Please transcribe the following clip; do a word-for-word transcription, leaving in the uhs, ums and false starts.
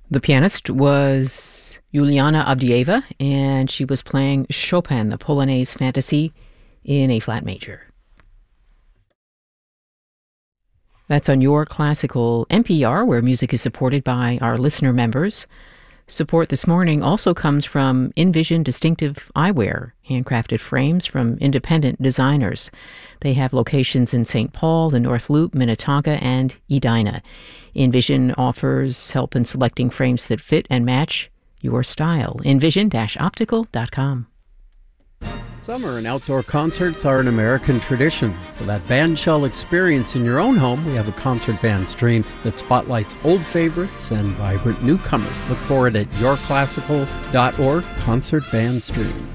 The pianist was Yuliana Avdieva, and she was playing Chopin, the Polonaise Fantasy, in A flat major. That's on Your Classical N P R, where music is supported by our listener members. Support this morning also comes from Envision Distinctive Eyewear, handcrafted frames from independent designers. They have locations in Saint Paul, the North Loop, Minnetonka, and Edina. Envision offers help in selecting frames that fit and match your style. envision dash optical dot com. Summer and outdoor concerts are an American tradition. For that bandshell experience in your own home, we have a concert band stream that spotlights old favorites and vibrant newcomers. Look for it at your classical dot org, Concert Band Stream.